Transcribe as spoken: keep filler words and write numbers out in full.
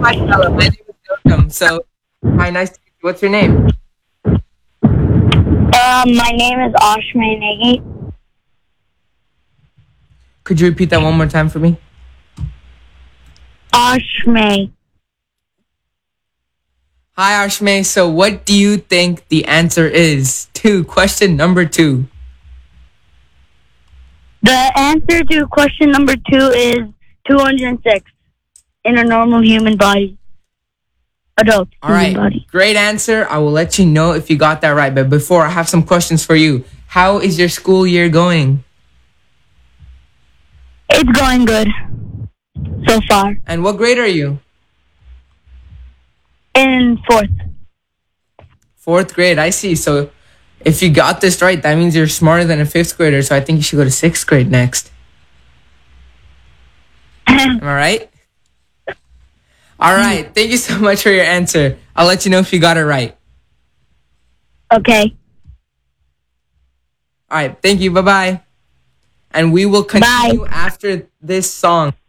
Hi, Stella. My name is Gautam. So, hi, nice to meet you. What's your name? Um, my name is Ashmay Negi. Could you repeat that one more time for me? Ashmay. Hi, Ashmay. So, what do you think the answer is to question number two? The answer to question number two is two hundred six in a normal human body. Adult All human right, body. great answer. I will let you know if you got that right. But before, I have some questions for you. How is your school year going? It's going good so far. And what grade are you? In fourth. Fourth grade. I see. So, if you got this right, that means you're smarter than a fifth grader. So, I think you should go to sixth grade next. Am I right? All right. Thank you so much for your answer. I'll let you know if you got it right. Okay. All right. Thank you. Bye-bye. And we will continue Bye. after this song.